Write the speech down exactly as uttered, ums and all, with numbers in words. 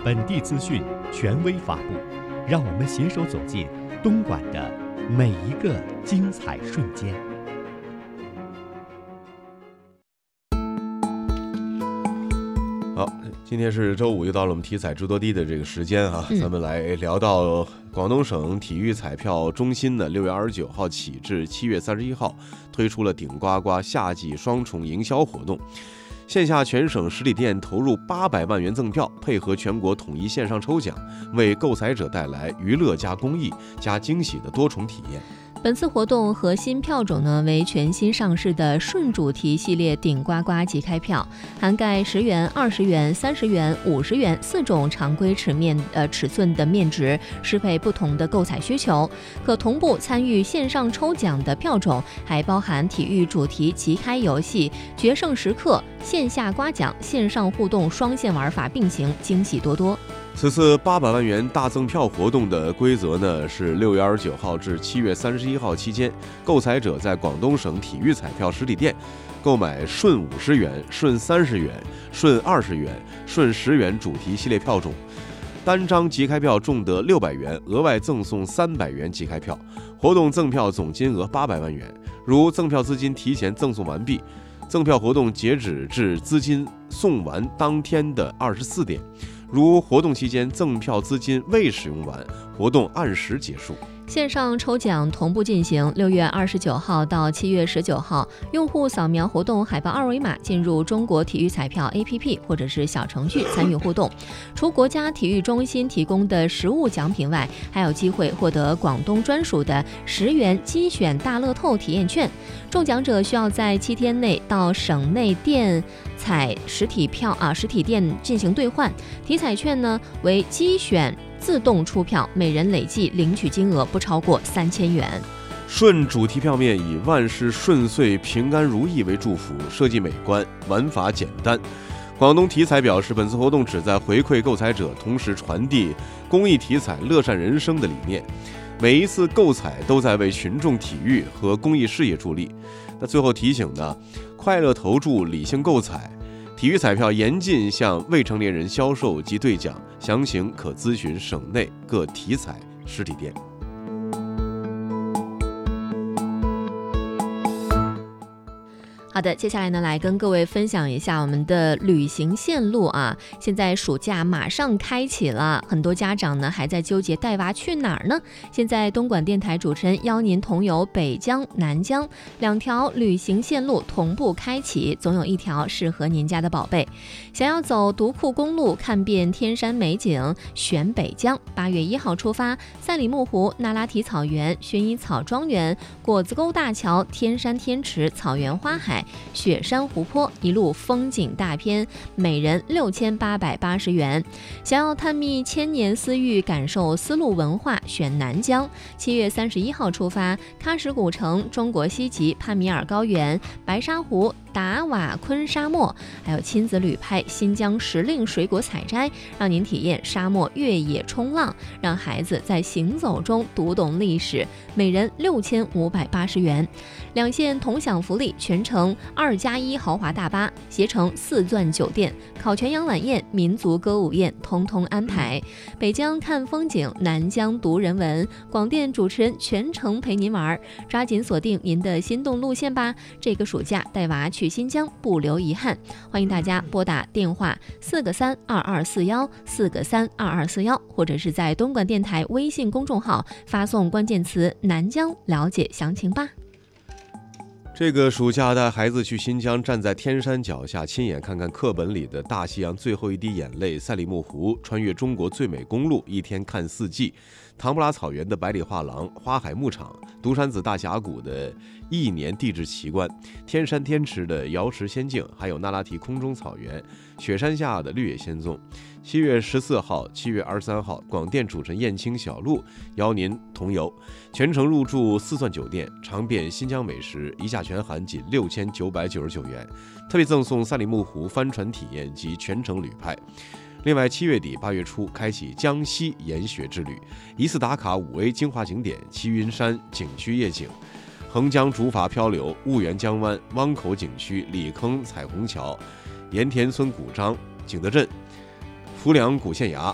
本地资讯，权威发布，让我们携手走进东莞的每一个精彩瞬间。 好，今天是周五，又到了我们体彩知多低的这个时间啊，嗯、咱们来聊到广东省体育彩票中心呢，六月二十九号起至七月三十一号推出了顶呱呱夏季双重营销活动，线下全省实体店投入八百万元赠票，配合全国统一线上抽奖，为购彩者带来娱乐加公益加惊喜的多重体验。 本次活动核心票种呢为全新上市的顺主题系列顶呱呱即开票，涵盖十元、二十元、三十元、五十元四种常规尺面呃尺寸的面值，适配不同的购彩需求。可同步参与线上抽奖的票种还包含体育主题即开游戏、决胜时刻、线下刮奖、线上互动双线玩法并行，惊喜多多。 此次八百万元大赠票活动的规则呢是六月二十九号至七月三十一号期间，购彩者在广东省体育彩票实体店购买顺五十元、顺三十元、顺二十元、顺十元主题系列票种，单张即开票重得六百元，额外赠送三百元即开票。活动赠票总金额八百万元，如赠票资金提前赠送完毕，赠票活动截止至资金送完当天的二十四点。如活动期间赠票资金未使用完，活动按时结束。 线上抽奖同步进行，六月二十九号到七月十九号，用户扫描活动海报二维码进入中国体育彩票 A P P 或者是小程序参与互动。除国家体育中心提供的实物奖品外，还有机会获得广东专属的十元机选大乐透体验券。中奖者需要在七天内到省内电彩实体票啊实体店进行兑换。体彩券呢为机选自动出票，每人累计领取金额不超过三千元。 顺主题票面以万事顺遂、平安如意为祝福，设计美观，玩法简单。广东体彩表示，本次活动旨在回馈购彩者，同时传递公益体彩、乐善人生的理念。每一次购彩都在为群众体育和公益事业助力。那最后提醒呢，快乐投注，理性购彩。体育彩票严禁向未成年人销售及兑奖，详情可咨询省内各体彩实体店。 好的，接下来呢，来跟各位分享一下我们的旅行线路啊。现在暑假马上开启了，很多家长呢还在纠结带娃去哪儿呢？现在东莞电台主持人邀您同游北疆、南疆两条旅行线路同步开启，总有一条适合您家的宝贝。想要走独库公路，看遍天山美景，选北疆。八月一号出发，赛里木湖、那拉提草原、薰衣草庄园、果子沟大桥、天山天池、草原花海、雪山湖泊，一路风景大片，每人六千八百八十元。想要探秘千年私域，感受丝路文化，选南疆。七月三十一号出发，喀什古城、中国西极、帕米尔高原、白沙湖、达瓦昆沙漠，还有亲子旅拍新疆时令水果采摘，让您体验沙漠越野冲浪，让孩子在行走中读懂历史，每人六千五百八十元。两线同享福利，全程二加一豪华大巴，携程四钻酒店，烤全羊晚宴、民族歌舞宴，通通安排。北疆看风景，南疆读人文，广电主持人全程陪您玩，抓紧锁定您的心动路线吧！这个暑假带娃去新疆，不留遗憾。欢迎大家拨打电话四个三二二四幺四个三二二四幺，或者是在东莞电台微信公众号发送关键词南疆，了解详情吧。 这个暑假带孩子去新疆，站在天山脚下，亲眼看看课本里的大西洋最后一滴眼泪，赛里木湖，穿越中国最美公路，一天看四季，唐布拉草原的百里画廊、花海牧场，独山子大峡谷的亿年地质奇观，天山天池的瑶池仙境，还有那拉提空中草原，雪山下的绿野仙踪。七月十四号、七月二十三号，广电主持人燕青、小璐邀您同游，全程入住四钻酒店，尝遍新疆美食，一价全含仅六千九百九十九元，特别赠送赛里木湖帆船体验及全程旅拍。另外，七月底八月初开启江西研雪之旅，一次打卡五 A 精华景点：齐云山景区夜景、横江竹筏漂流、婺源江湾、汪口景区、里坑彩虹桥、盐田村古张、景德镇、浮梁古县衙、